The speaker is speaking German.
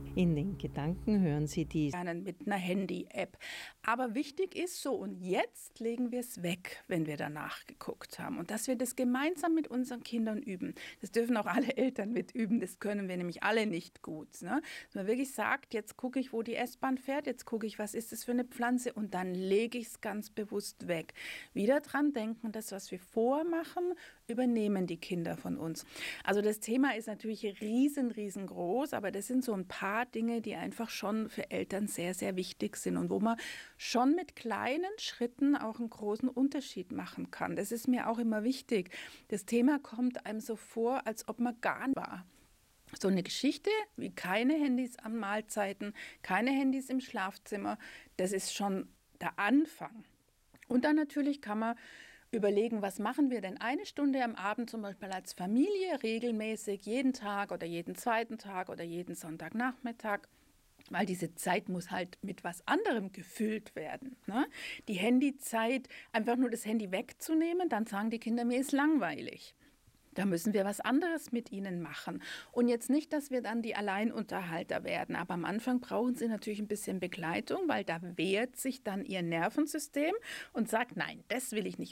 In den Gedanken hören Sie die Mit einer Handy-App. Aber wichtig ist so, und jetzt legen wir es weg, wenn wir danach geguckt haben. Und dass wir das gemeinsam mit unseren Kindern üben. Das dürfen auch alle Eltern mit üben, das können wir nämlich alle nicht gut. Ne? Dass man wirklich sagt, jetzt gucke ich, wo die S-Bahn fährt, jetzt gucke ich, was ist das für eine Pflanze und dann lege ich es ganz bewusst weg. Wieder dran denken, das, was wir vormachen, übernehmen die Kinder von uns. Also das Thema ist natürlich riesengroß, aber das sind so ein paar Dinge, die einfach schon für Eltern sehr, sehr wichtig sind und wo man schon mit kleinen Schritten auch einen großen Unterschied machen kann. Das ist mir auch immer wichtig. Das Thema kommt einem so vor, als ob man gar nicht war. So eine Geschichte wie keine Handys an Mahlzeiten, keine Handys im Schlafzimmer, das ist schon der Anfang. Und dann natürlich kann man überlegen, was machen wir denn eine Stunde am Abend zum Beispiel als Familie regelmäßig, jeden Tag oder jeden zweiten Tag oder jeden Sonntagnachmittag. Weil diese Zeit muss halt mit was anderem gefüllt werden. Ne? Die Handyzeit, einfach nur das Handy wegzunehmen, dann sagen die Kinder, mir ist langweilig. Da müssen wir was anderes mit ihnen machen. Und jetzt nicht, dass wir dann die Alleinunterhalter werden, aber am Anfang brauchen sie natürlich ein bisschen Begleitung, weil da wehrt sich dann ihr Nervensystem und sagt, nein, das will ich nicht.